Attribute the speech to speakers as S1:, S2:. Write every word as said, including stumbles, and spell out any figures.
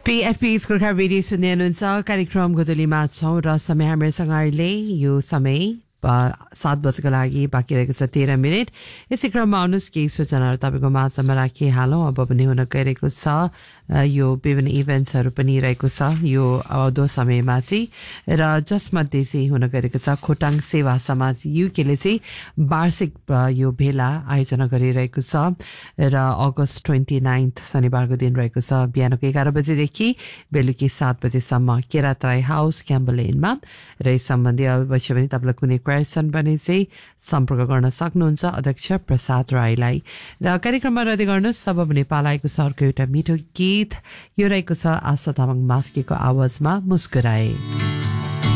S1: PFP Gorkha radio सुन्दै हुनुहुन्छ कार्यक्रम गोधुलीमा छौँ र समय हामीसँग अहिले यो समय सात बजेको लागि बाँकी रहेको छ तेह्र मिनट यसै क्रममा आउनुहोस् केही सूचनाहरू तपाईँको माझमा राखिहालौँ अब पनि हुन गइरहेको छ यो विभिन्न इभेन्ट्सहरू पनि रहेको छ यो आउँदो समयमा चाहिँ र जसमध्ये चाहिँ हुन गइरहेको छ खोटाङ सेवा समाज युकेले चाहिँ वार्षिक यो भेला आयोजना गरिरहेको छ र अगस्त ट्वेन्टी नाइन्थ शनिबारको दिन रहेको छ बिहानको एघार बजेदेखि बेलुकी सात बजेसम्म केरातराई हाउस क्याम्बलेनमा र यस सम्बन्धी अवश्य पनि तपाईँलाई कुनै क्वेसन भने चाहिँ सम्पर्क गर्न सक्नुहुन्छ अध्यक्ष प्रसाद राईलाई र कार्यक्रममा रहँदै गर्नुहोस् सब नेपाल आएको छ अर्को एउटा मिठो गीत यो रहेको छ आशा तामाङ मास्केको आवाजमा मुस्कुराए